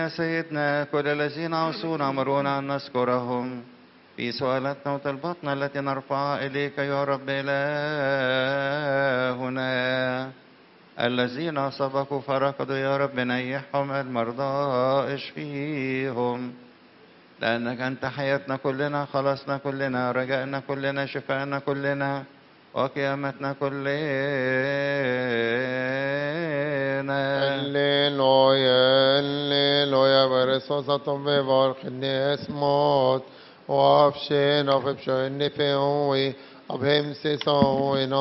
يا سيدنا كل الذين عصونا أمرونا أن نذكرهم في سؤالاتنا وطلباتنا التي نرفعها إليك يا رب إلهنا. الذين سبقوا فركضوا يا رب نيحهم، المرضى اشفيهم، لأنك أنت حياتنا كلنا، خلاصنا كلنا، رجائنا كلنا، شفاءنا كلنا، وقيامتنا كلنا. هللويا هللويا برسوسة ببارخني اسموت وافشين وفبشين نفيوي أبهم سيسوي